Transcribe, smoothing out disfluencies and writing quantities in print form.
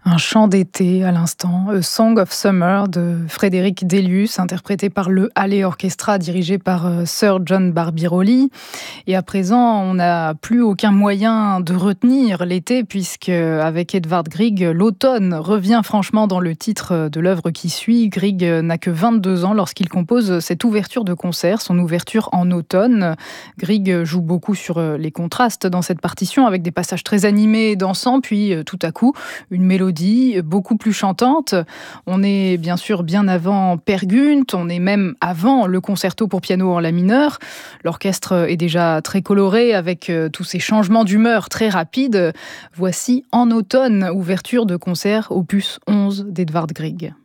Un chant d'été à l'instant, A Song of Summer de Frédéric Delius, interprété par le Hallé Orchestra dirigé par Sir John Barbirolli. Et à présent, on n'a plus aucun moyen de retenir l'été puisque avec Edvard Grieg, l'automne revient franchement dans le titre de l'œuvre qui suit. Grieg n'a que 22 ans lorsqu'il compose cette ouverture de concert, son ouverture en automne. Grieg joue beaucoup sur les contrastes dans cette partition avec des passages très animés et dansants, puis tout à coup, une mélodie beaucoup plus chantante. On est bien sûr bien avant Per Gynt, on est même avant le concerto pour piano en la mineur. L'orchestre est déjà très coloré avec tous ces changements d'humeur très rapides. Voici En automne, ouverture de concert opus 11 d'Edvard Grieg.